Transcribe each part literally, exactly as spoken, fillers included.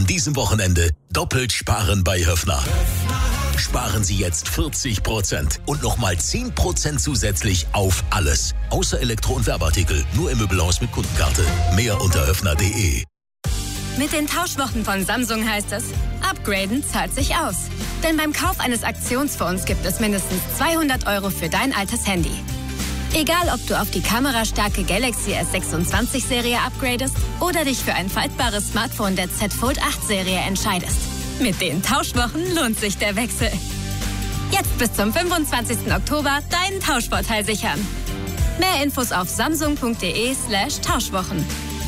An diesem Wochenende doppelt sparen bei Höffner. Sparen Sie jetzt vierzig Prozent und nochmal zehn Prozent zusätzlich auf alles. Außer Elektro- und Werbeartikel. Nur im Möbelhaus mit Kundenkarte. Mehr unter höffner punkt de. Mit den Tauschwochen von Samsung heißt es, upgraden zahlt sich aus. Denn beim Kauf eines Aktionsfonds gibt es mindestens zweihundert Euro für dein altes Handy. Egal, ob du auf die kamerastarke Galaxy S sechsundzwanzig Serie upgradest oder dich für ein faltbares Smartphone der Z Fold acht Serie entscheidest. Mit den Tauschwochen lohnt sich der Wechsel. Jetzt bis zum fünfundzwanzigsten Oktober deinen Tauschvorteil sichern. Mehr Infos auf samsung punkt de slash Tauschwochen.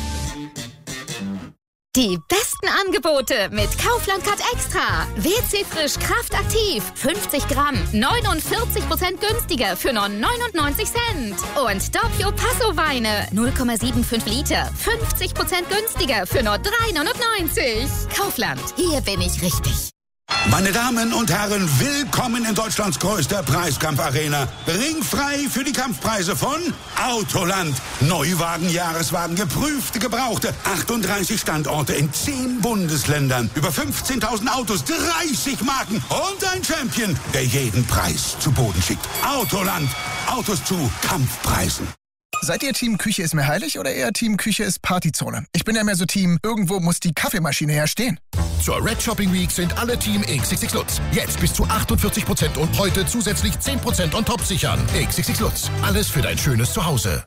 Die besten Angebote mit Kaufland Card Extra. W C Frisch Kraftaktiv. fünfzig Gramm. neunundvierzig Prozent günstiger für nur neunundneunzig Cent. Und Doppio Passo Weine. null Komma fünfundsiebzig Liter. fünfzig Prozent günstiger für nur drei neunundneunzig. Kaufland. Hier bin ich richtig. Meine Damen und Herren, willkommen in Deutschlands größter Preiskampfarena. Ringfrei für die Kampfpreise von Autoland. Neuwagen, Jahreswagen, geprüfte, gebrauchte. achtunddreißig Standorte in zehn Bundesländern. Über fünfzehntausend Autos, dreißig Marken und ein Champion, der jeden Preis zu Boden schickt. Autoland. Autos zu Kampfpreisen. Seid ihr Team Küche ist mir heilig oder eher Team Küche ist Partyzone? Ich bin ja mehr so Team, irgendwo muss die Kaffeemaschine herstehen. Zur Red Shopping Week sind alle Team X X X Lutz. Jetzt bis zu achtundvierzig Prozent und heute zusätzlich zehn Prozent on top sichern. X X X Lutz. Alles für dein schönes Zuhause.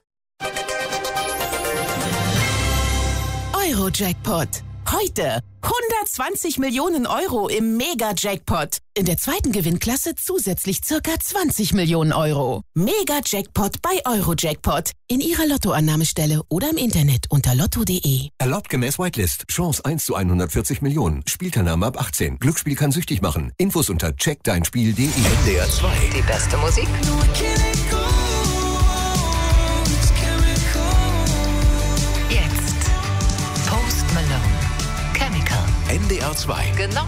Euro-Jackpot. Heute hundertzwanzig Millionen Euro im Mega-Jackpot. In der zweiten Gewinnklasse zusätzlich circa zwanzig Millionen Euro. Mega-Jackpot bei Euro-Jackpot. In Ihrer Lottoannahmestelle oder im Internet unter lotto punkt de. Erlaubt gemäß Whitelist. Chance eins zu hundertvierzig Millionen. Spielteilnahme ab achtzehn. Glücksspiel kann süchtig machen. Infos unter check dein spiel punkt de. N D R zwei. Die beste Musik. Jetzt Post Malone. Chemical. N D R zwei. Genau